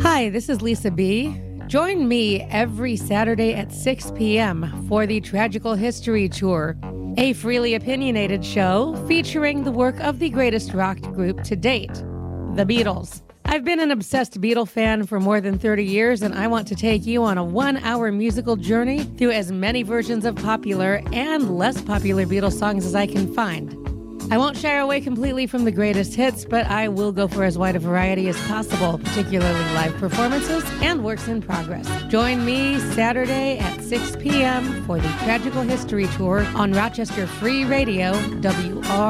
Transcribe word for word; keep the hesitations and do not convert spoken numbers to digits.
Hi, this is Lisa B. Join me every Saturday at six p.m. for the Tragical History Tour, a freely opinionated show featuring the work of the greatest rock group to date, the Beatles. I've been an obsessed Beatle fan for more than thirty years, and I want to take you on a one-hour musical journey through as many versions of popular and less popular Beatles songs as I can find. I won't shy away completely from the greatest hits, but I will go for as wide a variety as possible, particularly live performances and works in progress. Join me Saturday at six p.m. for the Tragical History Tour on Rochester Free Radio, W R.